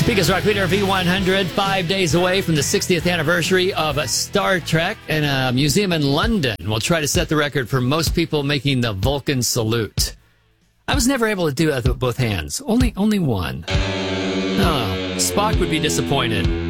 Speakers Rock Leader V100, 5 days away from the 60th anniversary of Star Trek, and a museum in London will try to set the record for most people making the Vulcan salute. I was never able to do that with both hands. Only one. Oh, Spock would be disappointed.